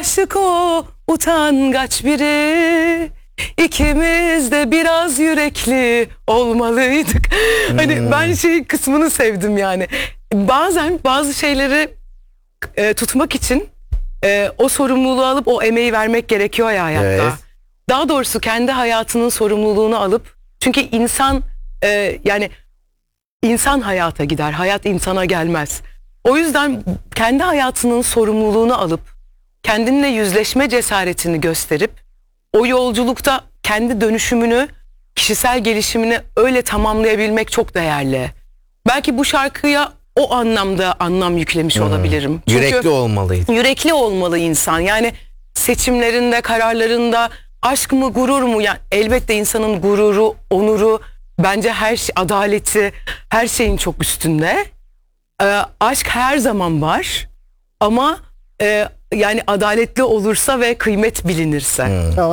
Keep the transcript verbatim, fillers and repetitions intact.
aşık o utangaç biri. İkimiz de biraz yürekli olmalıydık. Hmm. Hani ben şey kısmını sevdim yani. Bazen bazı şeyleri e, tutmak için e, o sorumluluğu alıp o emeği vermek gerekiyor ya hayatta. Evet. Daha doğrusu kendi hayatının sorumluluğunu alıp, çünkü insan e, yani insan hayata gider, hayat insana gelmez. O yüzden kendi hayatının sorumluluğunu alıp kendinle yüzleşme cesaretini gösterip o yolculukta kendi dönüşümünü, kişisel gelişimini öyle tamamlayabilmek çok değerli. Belki bu şarkıya o anlamda anlam yüklemiş hmm. olabilirim. Çünkü yürekli olmalıydı. Yürekli olmalı insan. Yani seçimlerinde, kararlarında aşk mı, gurur mu? Yani elbette insanın gururu, onuru, bence her şey, adaleti, her şeyin çok üstünde. Ee, aşk her zaman var ama e, yani adaletli olursa ve kıymet bilinirse. Hmm.